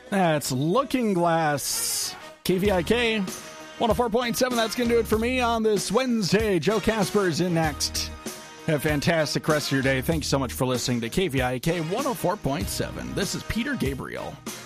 That's Looking Glass. KVIK 104.7. That's going to do it for me on this Wednesday. Joe Casper is in next. Have a fantastic rest of your day. Thank you so much for listening to KVIK 104.7. This is Peter Gabriel.